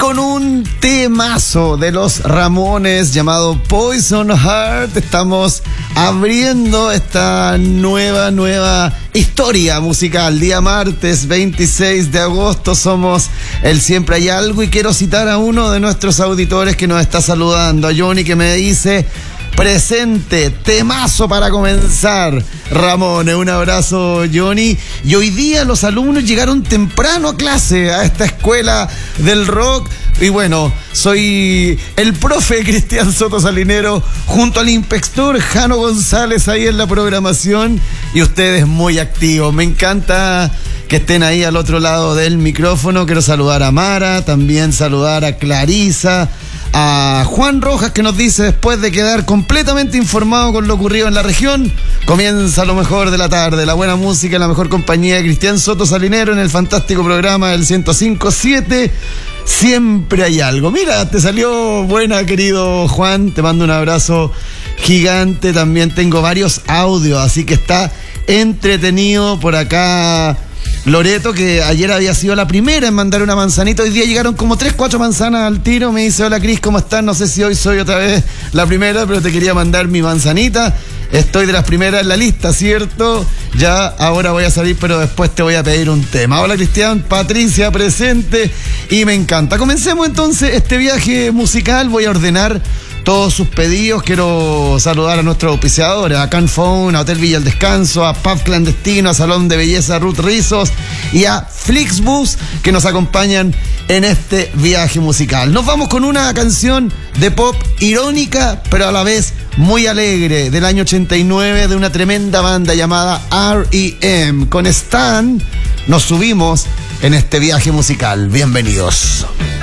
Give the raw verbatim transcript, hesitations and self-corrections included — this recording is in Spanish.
con un temazo de los Ramones llamado Poison Heart estamos abriendo esta nueva, nueva historia musical. Día martes veintiséis de agosto, somos el Siempre Hay Algo, y quiero citar a uno de nuestros auditores que nos está saludando, a Johnny, que me dice: presente, temazo para comenzar, Ramones. Un abrazo, Johnny. Y hoy día los alumnos llegaron temprano a clase, a esta escuela del rock. Y bueno, soy el profe Cristian Soto Salinero junto al inspector Jano González ahí en la programación, y ustedes muy activos. Me encanta que estén ahí al otro lado del micrófono. Quiero saludar a Mara, también saludar a Clarisa, a Juan Rojas, que nos dice: después de quedar completamente informado con lo ocurrido en la región, comienza lo mejor de la tarde, la buena música, la mejor compañía de Cristian Soto Salinero en el fantástico programa del ciento cinco punto siete. Siempre Hay Algo. Mira, te salió buena, querido Juan, te mando un abrazo gigante. También tengo varios audios, así que está entretenido por acá Loreto, que ayer había sido la primera en mandar una manzanita. Hoy día llegaron como tres, cuatro manzanas al tiro. Me dice: hola Cris, ¿cómo estás? No sé si hoy soy otra vez la primera, pero te quería mandar mi manzanita. Estoy de las primeras en la lista, ¿cierto? Ya ahora voy a salir, pero después te voy a pedir un tema. Hola Cristian, Patricia presente, y me encanta. Comencemos entonces este viaje musical. Voy a ordenar todos sus pedidos. Quiero saludar a nuestros auspiciadores: a Canphone, a Hotel Villa El Descanso, a Pub Clandestino, a Salón de Belleza Ruth Rizos y a Flixbus, que nos acompañan en este viaje musical. Nos vamos con una canción de pop irónica, pero a la vez muy alegre, del año ochenta y nueve, de una tremenda banda llamada R E M. Con Stan nos subimos en este viaje musical. Bienvenidos.